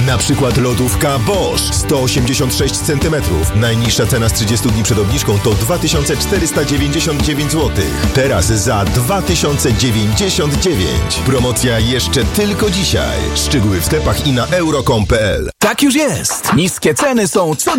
Na przykład lodówka Bosch 186 cm. Najniższa cena z 30 dni przed obniżką to 2499 zł. Teraz za 2099. Promocja jeszcze tylko dzisiaj. Szczegóły w sklepach i na euro.com.pl. Tak już jest. Niskie ceny są co